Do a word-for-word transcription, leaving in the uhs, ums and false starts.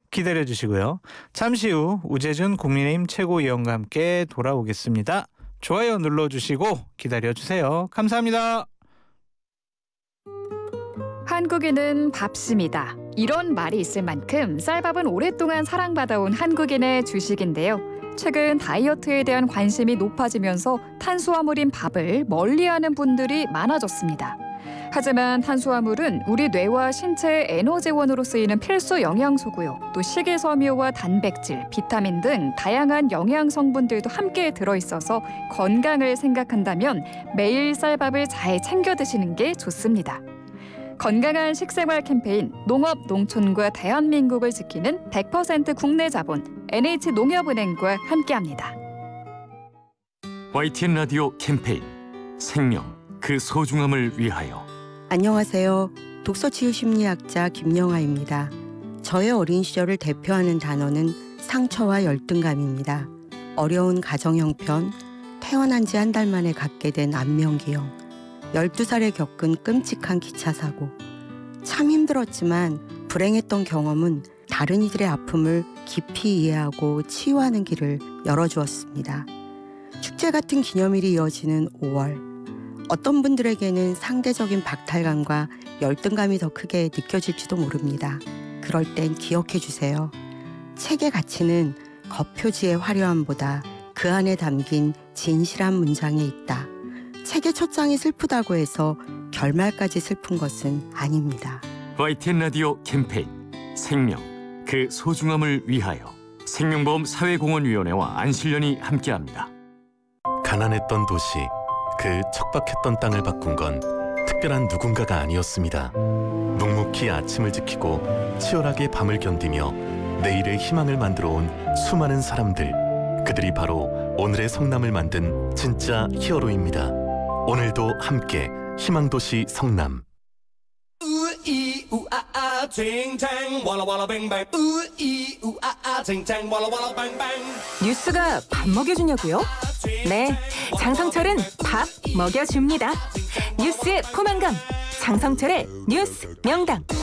기다려주시고요. 잠시 후 우재준 국민의힘 최고위원과 함께 돌아오겠습니다. 좋아요 눌러주시고 기다려주세요. 감사합니다. 한국인은 밥심이다. 이런 말이 있을 만큼 쌀밥은 오랫동안 사랑받아온 한국인의 주식인데요. 최근 다이어트에 대한 관심이 높아지면서 탄수화물인 밥을 멀리하는 분들이 많아졌습니다. 하지만 탄수화물은 우리 뇌와 신체의 에너지원으로 쓰이는 필수 영양소고요. 또 식이섬유와 단백질, 비타민 등 다양한 영양 성분들도 함께 들어있어서 건강을 생각한다면 매일 쌀밥을 잘 챙겨 드시는 게 좋습니다. 건강한 식생활 캠페인 농업, 농촌과 대한민국을 지키는 백 퍼센트 국내 자본 엔에이치농협은행과 함께합니다. 와이티엔 라디오 캠페인 생명, 그 소중함을 위하여. 안녕하세요. 독서치유심리학자 김영하입니다. 저의 어린 시절을 대표하는 단어는 상처와 열등감입니다. 어려운 가정 형편, 태어난 지 한 달 만에 갖게 된 안면기형, 열두 살에 겪은 끔찍한 기차 사고. 참 힘들었지만 불행했던 경험은 다른 이들의 아픔을 깊이 이해하고 치유하는 길을 열어주었습니다. 축제 같은 기념일이 이어지는 오월. 어떤 분들에게는 상대적인 박탈감과 열등감이 더 크게 느껴질지도 모릅니다. 그럴 땐 기억해 주세요. 책의 가치는 겉표지의 화려함보다 그 안에 담긴 진실한 문장에 있다. 책의 첫 장이 슬프다고 해서 결말까지 슬픈 것은 아닙니다. 와이티엔 라디오 캠페인 생명, 그 소중함을 위하여. 생명보험 사회공헌위원회와 안실련이 함께합니다. 가난했던 도시, 그 척박했던 땅을 바꾼 건 특별한 누군가가 아니었습니다. 묵묵히 아침을 지키고 치열하게 밤을 견디며 내일의 희망을 만들어 온 수많은 사람들. 그들이 바로 오늘의 성남을 만든 진짜 히어로입니다. 오늘도 함께 희망도시 성남. 우이 우아아 쟁쟁 와라와라 뱅뱅 우이 우아아 쟁쟁 와라와라 뱅뱅. 뉴스가 밥 먹여주냐고요? 네, 장성철은 밥 먹여줍니다. 뉴스의 포만감, 장성철의 뉴스 명당.